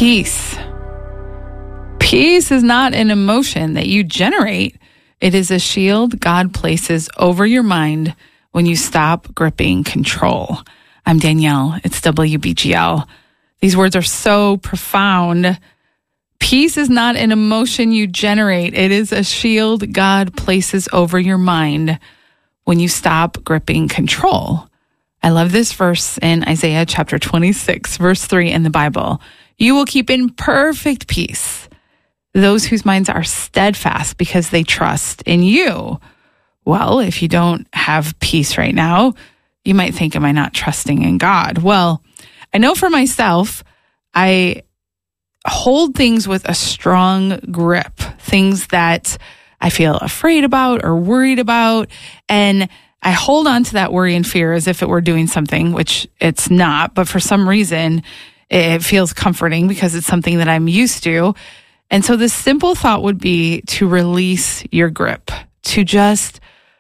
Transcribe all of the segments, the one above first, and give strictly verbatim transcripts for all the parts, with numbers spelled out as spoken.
Peace. Peace is not an emotion that you generate. It is a shield God places over your mind when you stop gripping control. I'm Danielle. It's W B G L. These words are so profound. Peace is not an emotion you generate. It is a shield God places over your mind when you stop gripping control. I love this verse in Isaiah chapter twenty-six, verse three in the Bible. You will keep in perfect peace those whose minds are steadfast because they trust in you. Well, if you don't have peace right now, you might think, am I not trusting in God? Well, I know for myself, I hold things with a strong grip, things that I feel afraid about or worried about. And I hold on to that worry and fear as if it were doing something, which it's not. But for some reason, it feels comforting because it's something that I'm used to. And so the simple thought would be to release your grip, to just,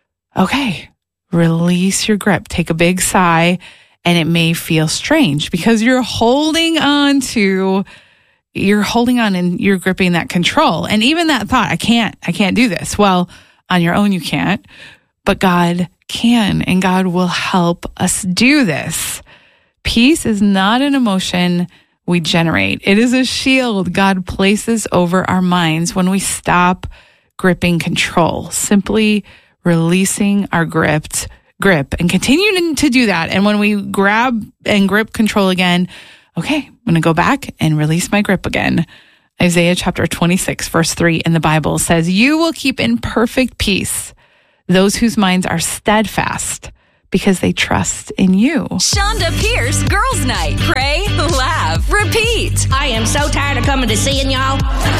okay, release your grip. Take a big sigh, and it may feel strange because you're holding on to, you're holding on and you're gripping that control. And even that thought, I can't, I can't do this. Well, on your own, you can't, but God can, and God will help us do this. Peace is not an emotion we generate. It is a shield God places over our minds when we stop gripping control, simply releasing our gripped grip and continuing to do that. And when we grab and grip control again, okay, I'm going to go back and release my grip again. Isaiah chapter twenty-six, verse three in the Bible says, you will keep in perfect peace those whose minds are steadfast because they trust in you. Shonda Pierce Girls Night. Pray, laugh, repeat. I am so tired of coming to seeing y'all.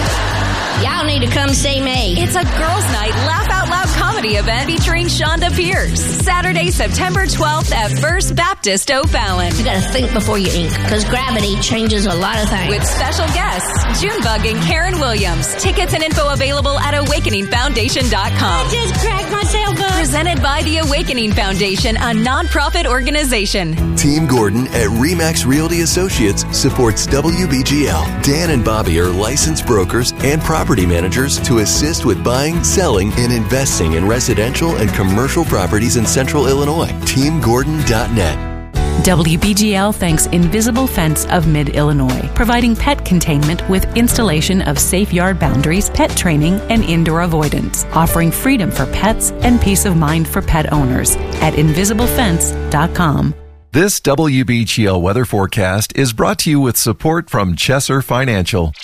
Y'all need to come see me. It's a Girls Night Laugh Out Loud comedy event featuring Shonda Pierce. Saturday, September twelfth at First Baptist O'Fallon. You gotta think before you ink, because gravity changes a lot of things. With special guests, Junebug and Karen Williams. Tickets and info available at awakening foundation dot com. I just cracked myself up. Presented by the Awakening Foundation, a nonprofit organization. Team Gordon at RE/MAX Realty Associates supports W B G L. Dan and Bobby are licensed brokers and property managers to assist with buying, selling, and investing in residential and commercial properties in Central Illinois. team gordon dot net. W B G L thanks Invisible Fence of Mid-Illinois, providing pet containment with installation of safe yard boundaries, pet training, and indoor avoidance, offering freedom for pets and peace of mind for pet owners at invisible fence dot com. This W B G L weather forecast is brought to you with support from Chesser Financial.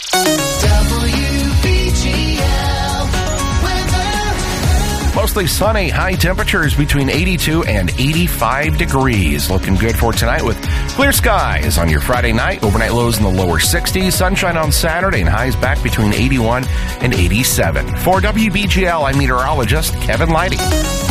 Mostly sunny, high temperatures between eighty-two and eighty-five degrees. Looking good for tonight with clear skies on your Friday night. Overnight lows in the lower sixties. Sunshine on Saturday and highs back between eighty-one and eighty-seven. For W B G L, I'm meteorologist Kevin Leidy.